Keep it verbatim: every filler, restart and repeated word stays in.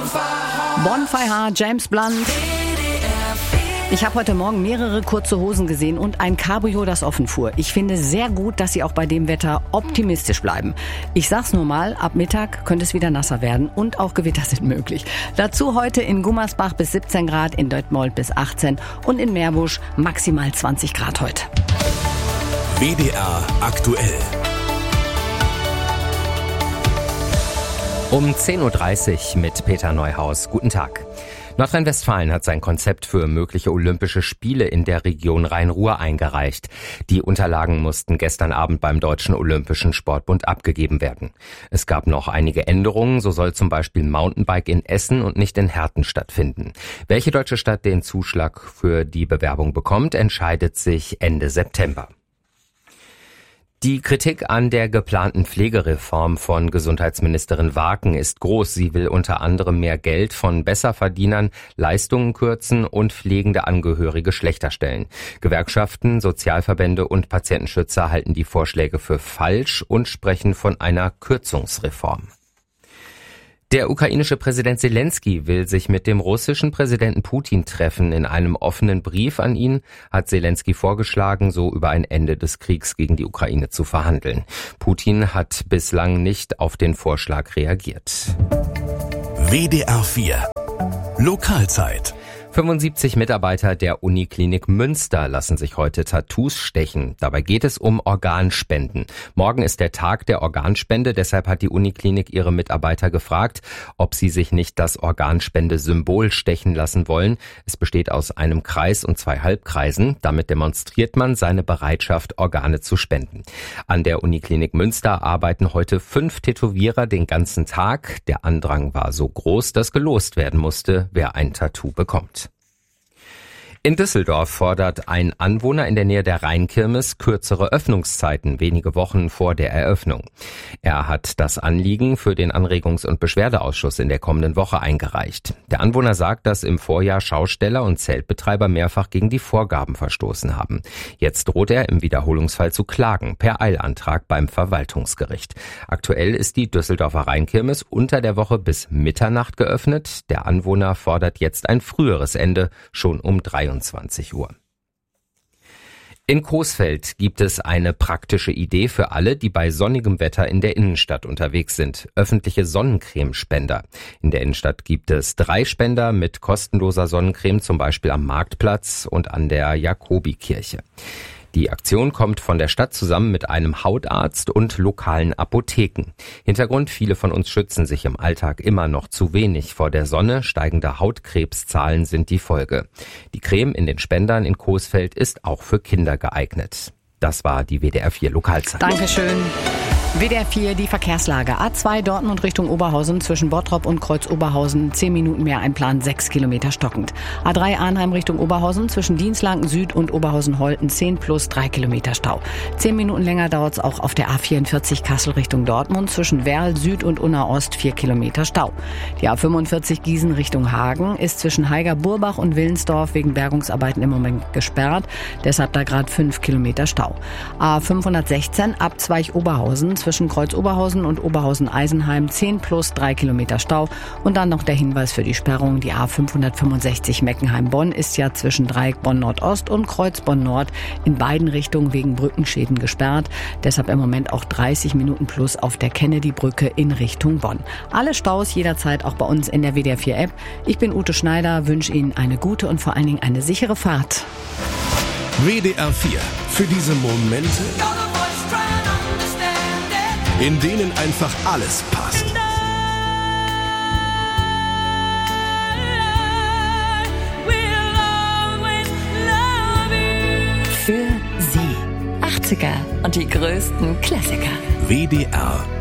Bonfire, James Blunt. Ich habe heute Morgen mehrere kurze Hosen gesehen und ein Cabrio, das offen fuhr. Ich finde sehr gut, dass Sie auch bei dem Wetter optimistisch bleiben. Ich sag's nur mal, ab Mittag könnte es wieder nasser werden und auch Gewitter sind möglich. Dazu heute in Gummersbach bis siebzehn Grad, in Detmold bis achtzehn und in Meerbusch maximal zwanzig Grad heute. W D R aktuell. Um zehn Uhr dreißig mit Peter Neuhaus. Guten Tag. Nordrhein-Westfalen hat sein Konzept für mögliche Olympische Spiele in der Region Rhein-Ruhr eingereicht. Die Unterlagen mussten gestern Abend beim Deutschen Olympischen Sportbund abgegeben werden. Es gab noch einige Änderungen, so soll zum Beispiel Mountainbike in Essen und nicht in Herten stattfinden. Welche deutsche Stadt den Zuschlag für die Bewerbung bekommt, entscheidet sich Ende September. Die Kritik an der geplanten Pflegereform von Gesundheitsministerin Waaken ist groß. Sie will unter anderem mehr Geld von Besserverdienern, Leistungen kürzen und pflegende Angehörige schlechter stellen. Gewerkschaften, Sozialverbände und Patientenschützer halten die Vorschläge für falsch und sprechen von einer Kürzungsreform. Der ukrainische Präsident Zelensky will sich mit dem russischen Präsidenten Putin treffen. In einem offenen Brief an ihn hat Zelensky vorgeschlagen, so über ein Ende des Kriegs gegen die Ukraine zu verhandeln. Putin hat bislang nicht auf den Vorschlag reagiert. W D R vier Lokalzeit. fünfundsiebzig Mitarbeiter der Uniklinik Münster lassen sich heute Tattoos stechen. Dabei geht es um Organspenden. Morgen ist der Tag der Organspende, deshalb hat die Uniklinik ihre Mitarbeiter gefragt, ob sie sich nicht das Organspende-Symbol stechen lassen wollen. Es besteht aus einem Kreis und zwei Halbkreisen. Damit demonstriert man seine Bereitschaft, Organe zu spenden. An der Uniklinik Münster arbeiten heute fünf Tätowierer den ganzen Tag. Der Andrang war so groß, dass gelost werden musste, wer ein Tattoo bekommt. In Düsseldorf fordert ein Anwohner in der Nähe der Rheinkirmes kürzere Öffnungszeiten, wenige Wochen vor der Eröffnung. Er hat das Anliegen für den Anregungs- und Beschwerdeausschuss in der kommenden Woche eingereicht. Der Anwohner sagt, dass im Vorjahr Schausteller und Zeltbetreiber mehrfach gegen die Vorgaben verstoßen haben. Jetzt droht er im Wiederholungsfall zu klagen, per Eilantrag beim Verwaltungsgericht. Aktuell ist die Düsseldorfer Rheinkirmes unter der Woche bis Mitternacht geöffnet. Der Anwohner fordert jetzt ein früheres Ende, schon um dreiundzwanzig Uhr. In Coesfeld gibt es eine praktische Idee für alle, die bei sonnigem Wetter in der Innenstadt unterwegs sind. Öffentliche Sonnencremespender. In der Innenstadt gibt es drei Spender mit kostenloser Sonnencreme, zum Beispiel am Marktplatz und an der Jakobikirche. Die Aktion kommt von der Stadt zusammen mit einem Hautarzt und lokalen Apotheken. Hintergrund: viele von uns schützen sich im Alltag immer noch zu wenig vor der Sonne. Steigende Hautkrebszahlen sind die Folge. Die Creme in den Spendern in Coesfeld ist auch für Kinder geeignet. Das war die W D R vier Lokalzeit. Dankeschön. W D R vier, die Verkehrslage. A zwei Dortmund Richtung Oberhausen zwischen Bottrop und Kreuz Oberhausen. zehn Minuten mehr Einplan, sechs Kilometer stockend. A drei Arnheim Richtung Oberhausen zwischen Dienstlaken Süd und Oberhausen-Holten zehn plus drei Kilometer Stau. zehn Minuten länger dauert es auch auf der A vierundvierzig Kassel Richtung Dortmund zwischen Werl Süd und Unna Ost vier Kilometer Stau. Die A fünfundvierzig Gießen Richtung Hagen ist zwischen Haiger-Burbach und Willensdorf wegen Bergungsarbeiten im Moment gesperrt. Deshalb da gerade fünf Kilometer Stau. A fünfhundertsechzehn Abzweig Oberhausen zwischen Kreuz Oberhausen und Oberhausen-Eisenheim zehn plus drei Kilometer Stau. Und dann noch der Hinweis für die Sperrung. Die A fünfhundertfünfundsechzig Meckenheim-Bonn ist ja zwischen Dreieck Bonn-Nordost und Kreuz Bonn-Nord in beiden Richtungen wegen Brückenschäden gesperrt. Deshalb im Moment auch dreißig Minuten plus auf der Kennedy-Brücke in Richtung Bonn. Alle Staus jederzeit auch bei uns in der W D R vier App. Ich bin Ute Schneider, wünsche Ihnen eine gute und vor allen Dingen eine sichere Fahrt. W D R vier. Für diese Momente, in denen einfach alles passt. Für Sie. achtziger und die größten Klassiker. W D R